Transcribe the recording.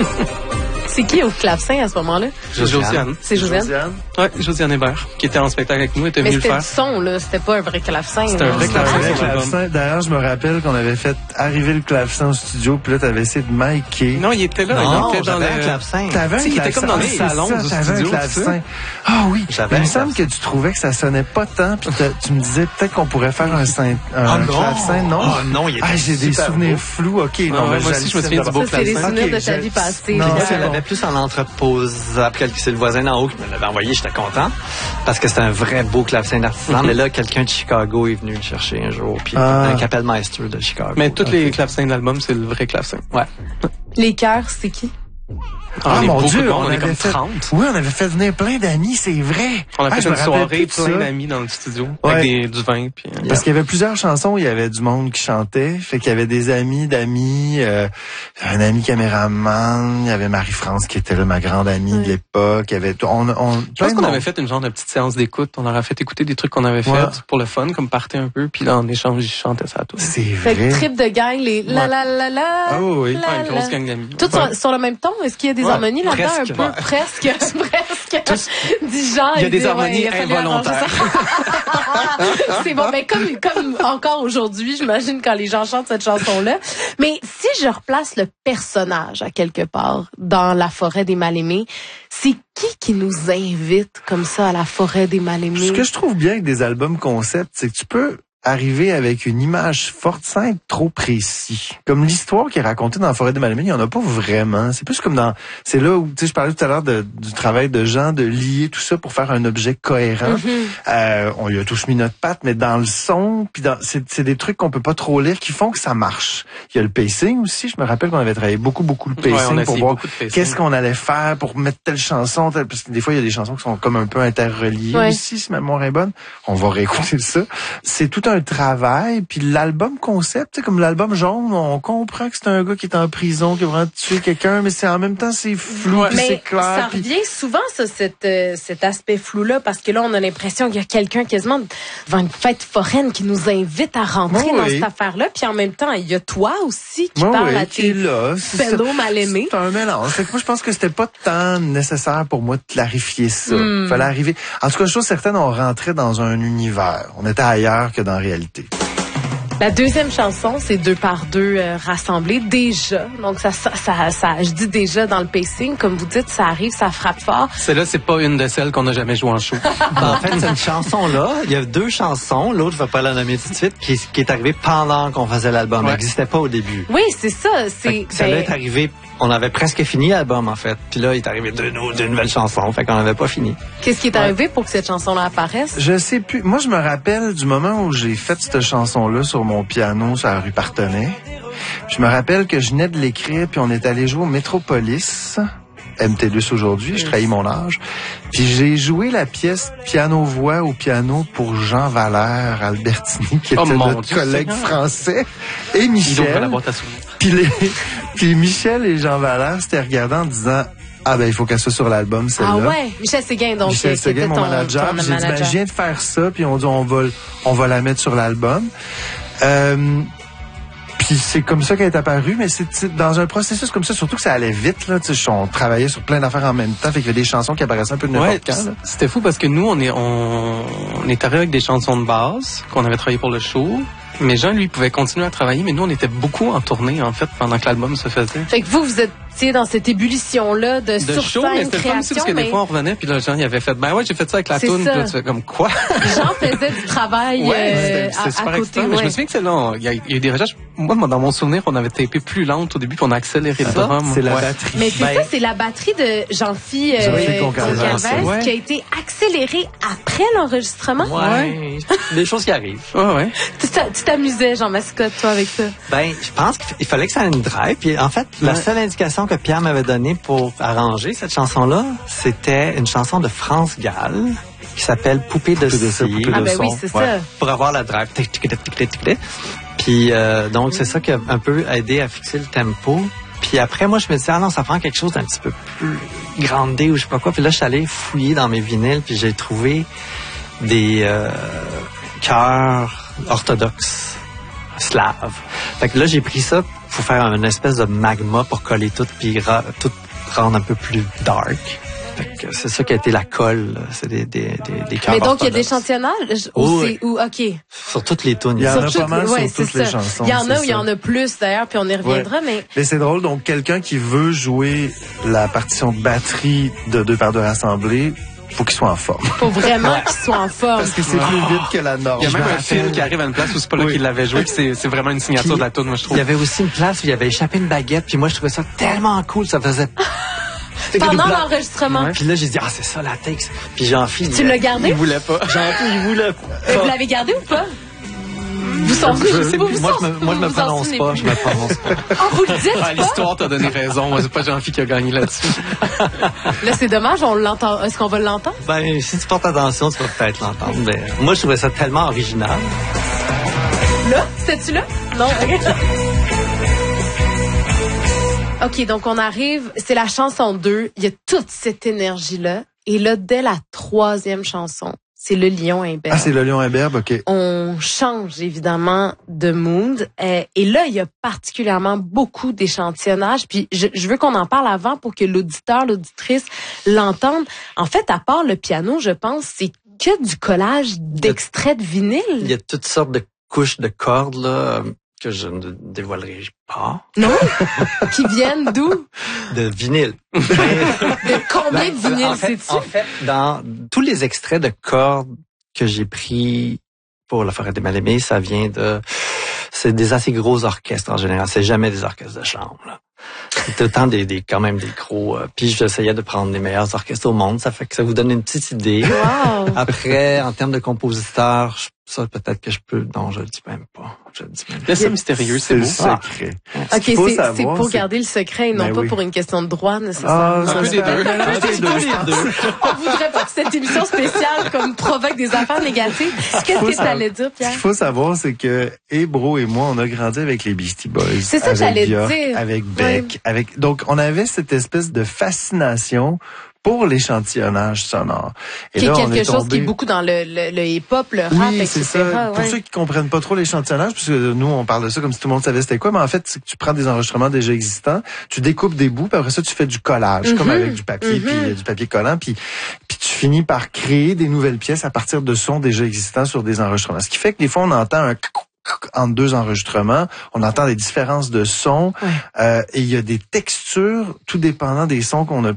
C'est qui au clavecin à ce moment-là? Josiane. C'est Josiane? Oui, Josiane Hébert, qui était en spectacle avec nous, était venue le faire. Mais c'était du son, là. C'était pas un vrai clavecin. C'était un vrai clavecin. D'ailleurs, je me rappelle qu'on avait fait arriver le clavecin au studio, puis là, t'avais essayé de micer. Non, il était là. Non, il était dans un clavecin. T'avais un clavecin. Il était comme dans le salon du studio. Ah oui. Il me semble que tu trouvais que ça sonnait pas tant, puis tu me disais peut-être qu'on pourrait faire un clavecin. Non. Oh non, il était j'ai des souvenirs flous. OK, non, mais moi aussi, je me souviens du beau clavecin. C'est les souvenirs de ta vie passée. Non, elle l'avait plus en entreposable. C'est le voisin d'en haut qui me l'avait envoyé. J'étais content parce que c'était un vrai beau clavecin d'artisan. Mais là, quelqu'un de Chicago est venu le chercher un jour. Puis un Kapellmeister de Chicago. Mais tous les clavecins de l'album, c'est le vrai clavecin. Ouais. Les chœurs, c'est qui? Mon Dieu, on est comme 30. Oui, on avait fait venir plein d'amis, c'est vrai. On a fait une soirée, plein d'amis dans le studio, avec du vin. Puis, parce qu'il y avait plusieurs chansons, il y avait du monde qui chantait. Fait qu'il y avait des amis d'amis, un ami caméraman, il y avait Marie-France qui était là, ma grande amie de l'époque. Il y avait, je pense qu'on avait fait une genre de petite séance d'écoute. On leur a fait écouter des trucs qu'on avait fait pour le fun, comme partir un peu. Puis là, en échange, ils chantaient ça à tous. C'est vrai. Fait que trip de gang, les la. Ah oui. Une grosse gang d'amis. Tout sur le même ton? Est-ce qu'il y a des harmonies là-dedans un peu? Presque. Dis genre. Il y a des harmonies involontaires. C'est bon, mais comme encore aujourd'hui, j'imagine quand les gens chantent cette chanson-là. Mais si je replace le personnage à quelque part dans la forêt des mal-aimés, c'est qui nous invite comme ça à la forêt des mal-aimés? Ce que je trouve bien avec des albums concept, c'est que tu peux arriver avec une image forte sans être trop précis. Comme l'histoire qui est racontée dans la forêt des mal-aimés, il y en a pas vraiment. C'est plus comme c'est là où, tu sais, je parlais tout à l'heure du travail de Jean, de lier tout ça pour faire un objet cohérent. On y a tous mis notre patte, mais dans le son, puis c'est des trucs qu'on peut pas trop lire qui font que ça marche. Il y a le pacing aussi. Je me rappelle qu'on avait travaillé beaucoup le pacing pour voir qu'est-ce qu'on allait faire pour mettre telle chanson, parce que des fois, il y a des chansons qui sont comme un peu interreliées aussi, si ma mémoire est bonne. On va réécouter ça. C'est tout un travail, puis l'album concept, c'est comme l'album jaune, on comprend que c'est un gars qui est en prison, qui a vraiment tué quelqu'un, mais c'est en même temps c'est flou, puis c'est clair. Ça revient souvent ça, cet aspect flou-là, parce que là on a l'impression qu'il y a quelqu'un quasiment devant une fête foraine qui nous invite à rentrer dans cette affaire-là, puis en même temps il y a toi aussi qui parle à tes fellow mal-aimés. C'est un mélange. Fait que moi je pense que c'était pas tant nécessaire pour moi de clarifier ça. Fallait arriver. En tout cas, chose certaine, on rentrait dans un univers. On était ailleurs que dans la réalité. La deuxième chanson, c'est 2 par 2 rassemblés déjà. Donc ça, je dis déjà dans le pacing, comme vous dites, ça arrive, ça frappe fort. Celle-là, c'est pas une de celles qu'on a jamais joué en show. En fait, cette chanson-là, il y a 2 chansons. L'autre, je vais pas la nommer tout de suite, qui est arrivée pendant qu'on faisait l'album. Elle n'existait pas au début. Oui, c'est ça. Celle-là est arrivée. On avait presque fini l'album, en fait. Puis là, il est arrivé deux nouvelles chansons. Fait qu'on n'avait pas fini. Qu'est-ce qui est arrivé pour que cette chanson-là apparaisse? Je sais plus. Moi, je me rappelle du moment où j'ai fait cette chanson-là sur mon piano sur la rue Partenay. Je me rappelle que je venais de l'écrire, puis on est allé jouer au Métropolis. MT2 aujourd'hui, je trahis mon âge. Puis j'ai joué la pièce piano-voix au piano pour Jean Valère Albertini, qui était notre collègue français, et Michel. Puis Michel et Jean Valère s'étaient regardés en disant il faut qu'elle soit sur l'album, celle-là. Ah ouais, Michel Séguin, donc. Michel Séguin, mon manager. J'ai dit, je viens de faire ça, puis on dit, on va la mettre sur l'album. Puis c'est comme ça qu'elle est apparue, mais c'est dans un processus comme ça, surtout que ça allait vite, là. Tu sais, on travaillait sur plein d'affaires en même temps, fait qu'il y avait des chansons qui apparaissaient un peu de n'importe quand. C'était fou parce que nous, on est arrivé avec des chansons de base qu'on avait travaillé pour le show. Mais Jean, lui, pouvait continuer à travailler, mais nous, on était beaucoup en tournée, en fait, pendant que l'album se faisait. Fait que vous étiez dans cette ébullition-là de sur show, scène, mais c'était pas aussi parce que des fois, on revenait, puis là, Jean, il avait fait, j'ai fait ça avec la toune, puis là, tu fais comme quoi? Jean faisait du travail à côté. Mais je me souviens que c'est là, il y a eu des recherches. Moi, dans mon souvenir, on avait tapé plus lente au début, puis on a accéléré le drum. C'est la batterie. Mais c'est ça, c'est la batterie de Jean-Phi Concalves qui a été accélérée après l'enregistrement. Ouais. Des choses qui arrivent. Ouais. Tu t'amusais, Jean Mascotte, toi, avec ça? Je pense qu'il fallait que ça ait une drive. Puis, en fait, la seule indication que Pierre m'avait donnée pour arranger cette chanson-là, c'était une chanson de France Gall qui s'appelle Poupée de cire. Ah ben oui, c'est ça. Pour avoir la drive. Puis, donc, c'est ça qui a un peu aidé à fixer le tempo. Puis après, moi, je me disais, non, ça prend quelque chose d'un petit peu plus grandé ou je sais pas quoi. Puis là, je suis allé fouiller dans mes vinyles, puis j'ai trouvé des chœurs orthodoxes slaves. Fait que là, j'ai pris ça faut faire une espèce de magma pour coller tout puis tout rendre un peu plus dark. Fait que c'est ça qui a été la colle. C'est des Mais donc, il y a de l'échantillonnage? OK. Sur toutes les tunes. Il y en a pas mal sur toutes les chansons. Il y en a où il y en a plus, d'ailleurs, puis on y reviendra, mais c'est drôle. Donc, quelqu'un qui veut jouer la partition de batterie de Deux paires de rassemblés, faut qu'il soit en forme. Faut vraiment qu'il soit en forme. Parce que c'est plus vite que la norme. Il y a même un film qui arrive à une place où c'est pas là qu'il l'avait joué, que c'est vraiment une signature de la tune, moi, je trouve. Il y avait aussi une place où il y avait échappé une baguette, puis moi, je trouvais ça tellement cool, ça faisait... Pendant l'enregistrement. Puis là, j'ai dit, c'est ça la texte. Puis Jean-Philippe. Tu l'as gardé? Il voulait pas. Jean-Philippe, il voulait pas. Vous l'avez gardé ou pas? Vous sentez, je sais pas, moi, je me prononce pas, je me prononce pas. Vous le dites pas? L'histoire t'a donné raison. Moi, c'est pas Jean-Philippe qui a gagné là-dessus. Là, c'est dommage, on l'entend. Est-ce qu'on va l'entendre? Ben, si tu portes attention, tu vas peut-être l'entendre. Mais moi, je trouvais ça tellement original. Là? C'était-tu là? Non, regarde. OK, donc on arrive, c'est la chanson 2, il y a toute cette énergie-là. Et là, dès la 3e chanson, c'est le lion imberbe. Ah, c'est le lion imberbe, OK. On change évidemment de mood. Et là, il y a particulièrement beaucoup d'échantillonnage. Puis je veux qu'on en parle avant pour que l'auditeur, l'auditrice l'entende. En fait, à part le piano, je pense, c'est que du collage d'extraits de vinyle. Il y a toutes sortes de couches de cordes, là, que je ne dévoilerai pas. Non? Qui viennent d'où? De vinyle. De combien de vinyles, sais-tu? En fait, dans tous les extraits de cordes que j'ai pris pour La Forêt des Mal-Aimés, ça vient c'est des assez gros orchestres en général. C'est jamais des orchestres de chambre, là. C'est tout le temps quand même des gros. Puis j'essayais de prendre les meilleurs orchestres au monde. Ça fait que ça vous donne une petite idée. Wow. Après, en termes de compositeurs, ça peut-être que je peux. Non, je le dis même pas. Laisse ça mystérieux, c'est beau. Le secret. OK, c'est pour garder le secret et non pas pour une question de droit nécessairement. Un peu des deux. On voudrait pas que cette émission spéciale comme provoque des affaires négatives. Qu'est-ce que tu allais dire, Pierre? Ce qu'il faut savoir, c'est que Bro et moi, on a grandi avec les Beastie Boys. C'est ça que j'allais dire. Avec Beck, donc on avait cette espèce de fascination pour l'échantillonnage sonore. Et qui est là, quelque chose qui est beaucoup dans le hip-hop, le rap, oui, etc. c'est ça. Pour ceux qui comprennent pas trop l'échantillonnage, parce que nous, on parle de ça comme si tout le monde savait c'était quoi, mais en fait, c'est que tu prends des enregistrements déjà existants, tu découpes des bouts, puis après ça, tu fais du collage, comme avec du papier, puis du papier collant, puis tu finis par créer des nouvelles pièces à partir de sons déjà existants sur des enregistrements. Ce qui fait que des fois, on entend un entre deux enregistrements, on entend des différences de sons, et il y a des textures, tout dépendant des sons qu'on a